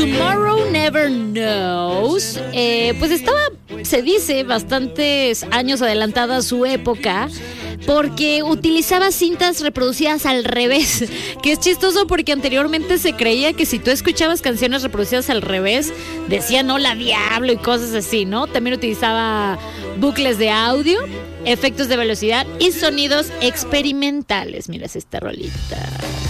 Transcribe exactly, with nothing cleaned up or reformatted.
Tomorrow Never Knows, eh, pues estaba, se dice, bastantes años adelantada a su época, porque utilizaba cintas reproducidas al revés, que es chistoso porque anteriormente se creía que si tú escuchabas canciones reproducidas al revés, decían hola diablo y cosas así, ¿no? También utilizaba bucles de audio, efectos de velocidad y sonidos experimentales. Miras esta rolita.